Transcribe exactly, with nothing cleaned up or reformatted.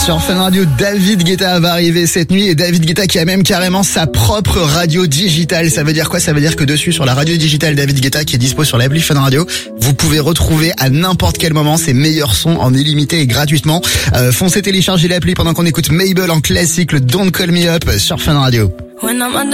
Sur Fun Radio, David Guetta va arriver cette nuit et David Guetta qui a même carrément sa propre radio digitale. Ça veut dire quoi? Ça veut dire que dessus, sur la radio digitale David Guetta qui est dispo sur l'appli Fun Radio, vous pouvez retrouver à n'importe quel moment ses meilleurs sons en illimité et gratuitement. Euh, foncez télécharger l'appli pendant qu'on écoute Mabel en classique, le Don't Call Me Up sur Fun Radio.